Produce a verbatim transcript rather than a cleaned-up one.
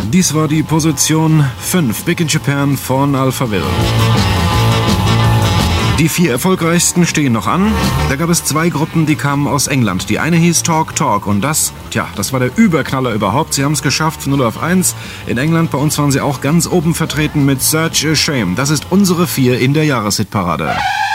Dies war die Position fünf, Big in Japan von Alphaville. Die vier erfolgreichsten stehen noch an. Da gab es zwei Gruppen, die kamen aus England. Die eine hieß Talk Talk und das, tja, das war der Überknaller überhaupt. Sie haben es geschafft von null auf eins. In England, bei uns waren sie auch ganz oben vertreten mit Search a Shame. Das ist unsere vier in der Jahreshitparade.